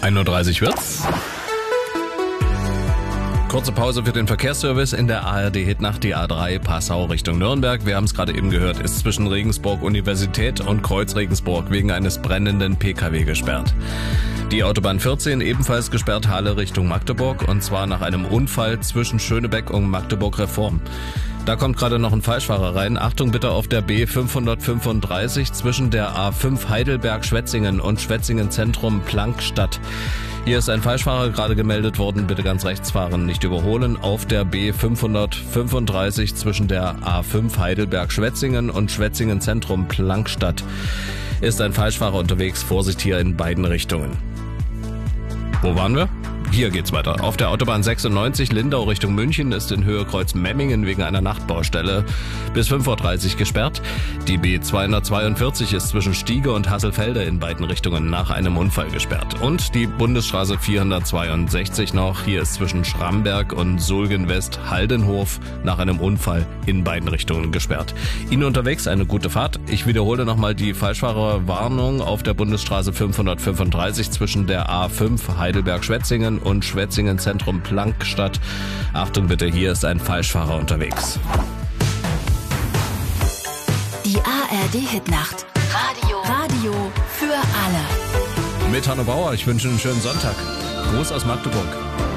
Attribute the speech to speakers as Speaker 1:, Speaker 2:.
Speaker 1: 1:30 Uhr wird's. Kurze Pause für den Verkehrsservice in der ARD-Hitnacht, die A3 Passau Richtung Nürnberg. Wir haben es gerade eben gehört, ist zwischen Regensburg Universität und Kreuz Regensburg wegen eines brennenden PKW gesperrt. Die Autobahn 14 ebenfalls gesperrt, Halle Richtung Magdeburg, und zwar nach einem Unfall zwischen Schönebeck und Magdeburg Reform. Da kommt gerade noch ein Falschfahrer rein. Achtung bitte auf der B535 zwischen der A5 Heidelberg-Schwetzingen und Schwetzingen-Zentrum-Plankstadt. Hier ist ein Falschfahrer gerade gemeldet worden. Bitte ganz rechts fahren, nicht überholen. Auf der B535 zwischen der A5 Heidelberg-Schwetzingen und Schwetzingen-Zentrum-Plankstadt ist ein Falschfahrer unterwegs. Vorsicht hier in beiden Richtungen. Wo waren wir? Hier geht's weiter. Auf der Autobahn 96 Lindau Richtung München ist in Höhe Kreuz Memmingen wegen einer Nachtbaustelle bis 5:30 Uhr gesperrt. Die B242 ist zwischen Stiege und Hasselfelde in beiden Richtungen nach einem Unfall gesperrt. Und die Bundesstraße 462 noch. Hier ist zwischen Schramberg und Sulgen-West Haldenhof nach einem Unfall in beiden Richtungen gesperrt. Ihnen unterwegs eine gute Fahrt. Ich wiederhole nochmal die Falschfahrerwarnung auf der Bundesstraße 535 zwischen der A5 Heidelberg-Schwetzingen und Schwetzingen-Zentrum Plankstadt. Achtung bitte, hier ist ein Falschfahrer unterwegs.
Speaker 2: Die ARD-Hitnacht. Radio für alle.
Speaker 1: Mit Hanno Bauer, ich wünsche einen schönen Sonntag. Gruß aus Magdeburg.